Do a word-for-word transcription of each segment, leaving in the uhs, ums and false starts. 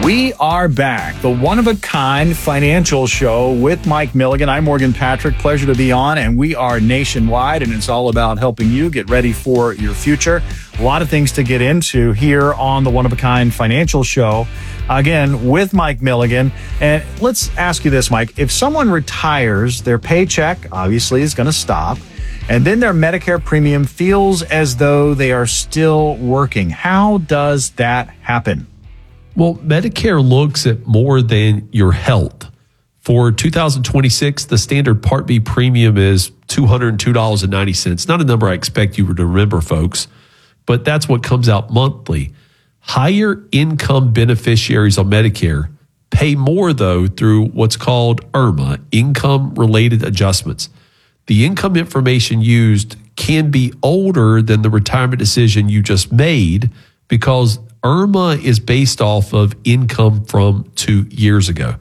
We are back, the one-of-a-kind financial show with Mike Milligan. I'm Morgan Patrick. Pleasure to be on, and we are nationwide, and it's all about helping you get ready for your future. A lot of things to get into here on the one-of-a-kind financial show. Again, with Mike Milligan. And let's ask you this, Mike. If someone retires, their paycheck obviously is going to stop, and then their Medicare premium feels as though they are still working. How does that happen? Well, Medicare looks at more than your health. For two thousand twenty-six, the standard Part B premium is two hundred two dollars and ninety cents. Not a number I expect you to remember, folks, but that's what comes out monthly. Higher income beneficiaries on Medicare pay more, though, through what's called I R M A, income-related adjustments. The income information used can be older than the retirement decision you just made because I R M A is based off of income from two years ago.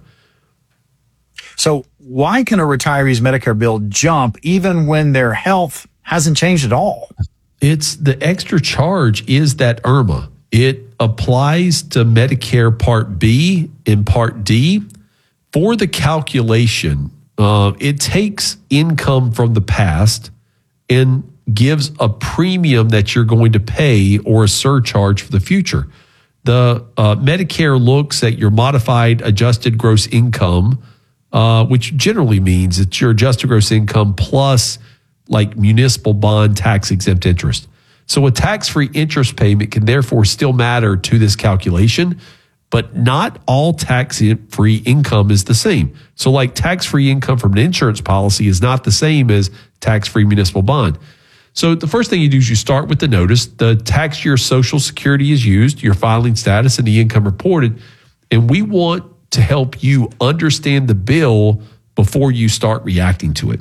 So why can a retiree's Medicare bill jump even when their health hasn't changed at all? It's the extra charge is that I R M A. It applies to Medicare Part B and Part D. For the calculation, uh, it takes income from the past and gives a premium that you're going to pay or a surcharge for the future. The uh, Medicare looks at your modified adjusted gross income, uh, which generally means it's your adjusted gross income plus like municipal bond tax exempt interest. So a tax-free interest payment can therefore still matter to this calculation, but not all tax-free income is the same. So like tax-free income from an insurance policy is not the same as tax-free municipal bond. So the first thing you do is you start with the notice. The tax year Social Security is used, your filing status, and the income reported. And we want to help you understand the bill before you start reacting to it.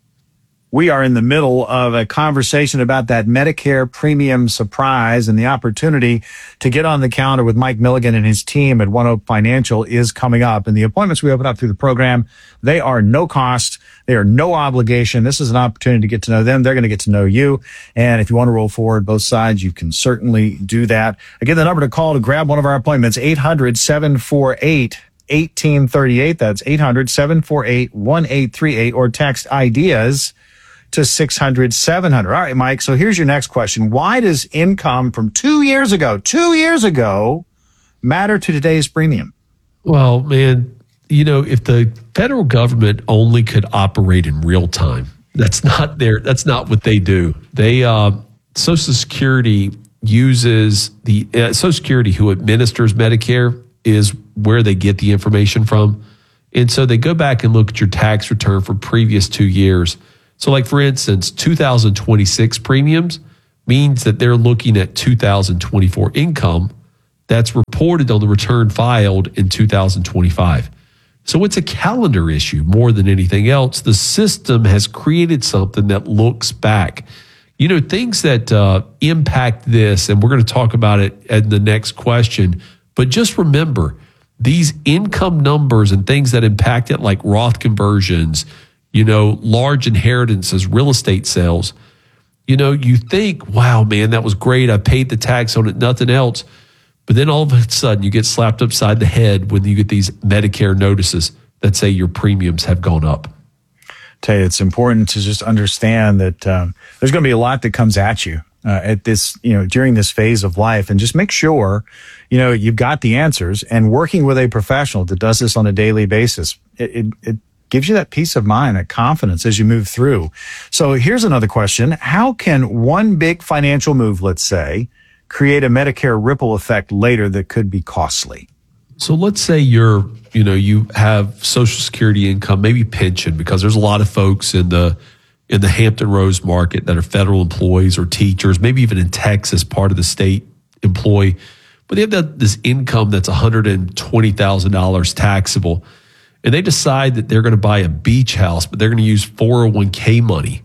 We are in the middle of a conversation about that Medicare premium surprise, and the opportunity to get on the counter with Mike Milligan and his team at One Oak Financial is coming up. And the appointments we open up through the program, they are no cost. They are no obligation. This is an opportunity to get to know them. They're going to get to know you. And if you want to roll forward both sides, you can certainly do that. Again, the number to call to grab one of our appointments, eight hundred, seven four eight, one eight three eight. That's eight hundred, seven four eight, one eight three eight, or text IDEAS to six hundred, seven hundred. All right, Mike. So here's your next question. Why does income from two years ago, two years ago, matter to today's premium? Well, man, you know, if the federal government only could operate in real time, that's not their, that's not what they do. They, uh, Social Security uses the, uh, Social Security who administers Medicare is where they get the information from. And so they go back and look at your tax return for previous two years. So like, for instance, two thousand twenty-six premiums means that they're looking at two thousand twenty-four income that's reported on the return filed in two thousand twenty-five. So it's a calendar issue more than anything else. The system has created something that looks back. You know, things that uh, impact this, and we're going to talk about it in the next question, but just remember, these income numbers and things that impact it, like Roth conversions, you know, large inheritances, real estate sales, you know, you think, wow, man, that was great. I paid the tax on it, nothing else. But then all of a sudden you get slapped upside the head when you get these Medicare notices that say your premiums have gone up. Tell you, it's important to just understand that um, there's going to be a lot that comes at you uh, at this, you know, during this phase of life, and just make sure, you know, you've got the answers, and working with a professional that does this on a daily basis, it, it, it gives you that peace of mind, that confidence as you move through. So here's another question. How can one big financial move, let's say, create a Medicare ripple effect later that could be costly? So let's say you're, you know, you have Social Security income, maybe pension, because there's a lot of folks in the in the Hampton Roads market that are federal employees or teachers, maybe even in Texas, part of the state employee, but they have that, this income that's one hundred twenty thousand dollars taxable. And they decide that they're going to buy a beach house, but they're going to use four oh one k money.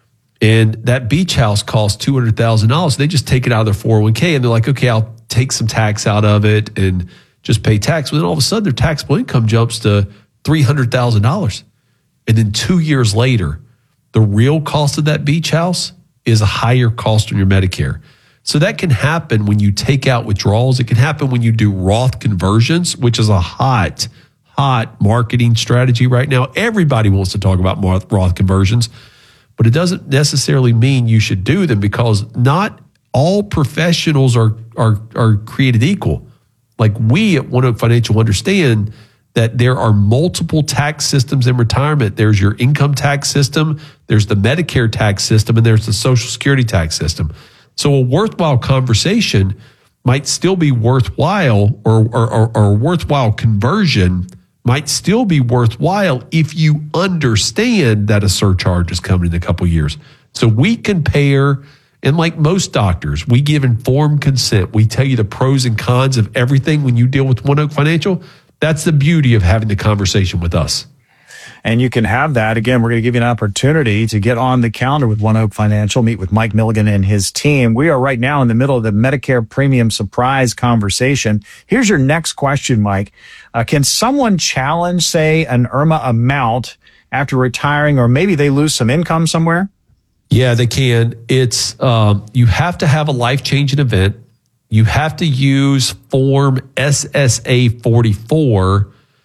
And that beach house costs two hundred thousand dollars. They just take it out of their four oh one k and they're like, okay, I'll take some tax out of it and just pay tax. But then all of a sudden their taxable income jumps to three hundred thousand dollars. And then two years later, the real cost of that beach house is a higher cost on your Medicare. So that can happen when you take out withdrawals. It can happen when you do Roth conversions, which is a hot, hot marketing strategy right now. Everybody wants to talk about Roth conversions, but it doesn't necessarily mean you should do them, because not all professionals are are are created equal. Like we at One Oak Financial understand that there are multiple tax systems in retirement. There's your income tax system, there's the Medicare tax system, and there's the Social Security tax system. So a worthwhile conversation might still be worthwhile, or, or, or, or a worthwhile conversion might still be worthwhile if you understand that a surcharge is coming in a couple of years. So we compare, and like most doctors, we give informed consent. We tell you the pros and cons of everything when you deal with One Oak Financial. That's the beauty of having the conversation with us. And you can have that. Again, we're going to give you an opportunity to get on the calendar with One Oak Financial, meet with Mike Milligan and his team. We are right now in the middle of the Medicare Premium Surprise conversation. Here's your next question, Mike. Uh, can someone challenge, say, an I R M A amount after retiring, or maybe they lose some income somewhere? Yeah, they can. It's um, you have to have a life-changing event. You have to use Form S S A forty-four,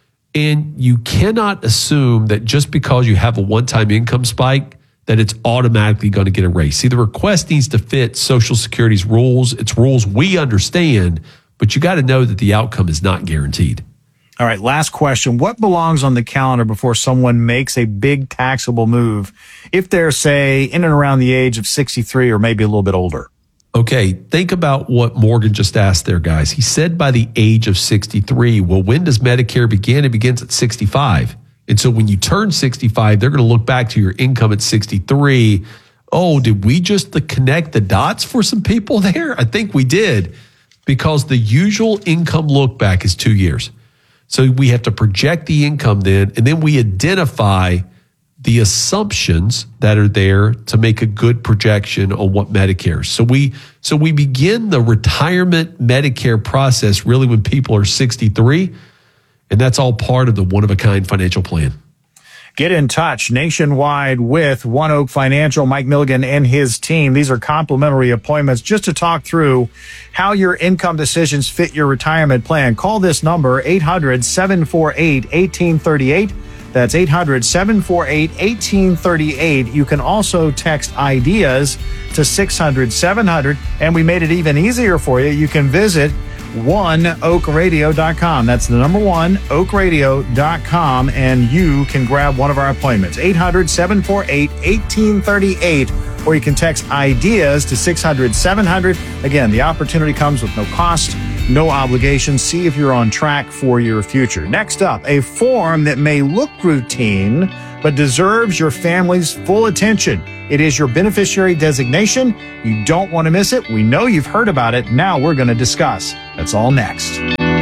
and you cannot assume that just because you have a one-time income spike that it's automatically going to get erased. See, the request needs to fit Social Security's rules. It's rules we understand, but you got to know that the outcome is not guaranteed. All right, last question. What belongs on the calendar before someone makes a big taxable move if they're, say, in and around the age of sixty-three or maybe a little bit older? Okay, think about what Morgan just asked there, guys. He said by the age of sixty-three. Well, when does Medicare begin? It begins at sixty-five. And so when you turn sixty-five, they're going to look back to your income at sixty-three. Oh, did we just connect the dots for some people there? I think we did, because the usual income look back is two years. So we have to project the income then, and then we identify the assumptions that are there to make a good projection on what Medicare. So we so we begin the retirement Medicare process really when people are sixty-three, and that's all part of the one-of-a-kind financial plan. Get in touch nationwide with One Oak Financial, Mike Milligan and his team. These are complimentary appointments just to talk through how your income decisions fit your retirement plan. Call this number, eight hundred, seven four eight, one eight three eight. That's eight hundred, seven four eight, one eight three eight. You can also text ideas to six hundred, seven hundred, and we made it even easier for you. You can visit one oak radio dot com. That's the number one, oak radio dot com, and you can grab one of our appointments, eight hundred, seven four eight, one eight three eight, or you can text ideas to six hundred, seven hundred. Again, the opportunity comes with no cost, no obligation. See if you're on track for your future. Next up, a form that may look routine, but deserves your family's full attention. It is your beneficiary designation. You don't want to miss it. We know you've heard about it. Now we're going to discuss. That's all next.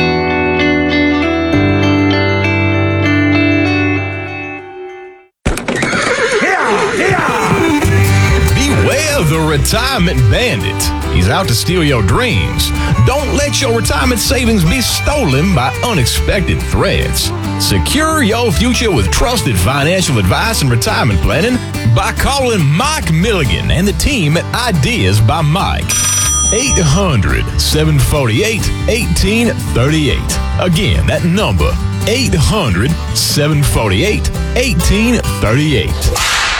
The retirement bandit. He's out to steal your dreams. Don't let your retirement savings be stolen by unexpected threats. Secure your future with trusted financial advice and retirement planning by calling Mike Milligan and the team at Ideas by Mike. eight hundred, seven four eight, one eight three eight. Again, that number, eight hundred, seven four eight, one eight three eight.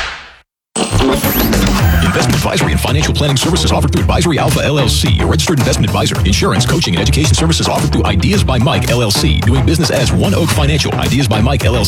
Investment advisory and financial planning services offered through Advisory Alpha L L C, a registered investment advisor. Insurance, coaching, and education services offered through Ideas by Mike L L C, doing business as One Oak Financial. Ideas by Mike L L C.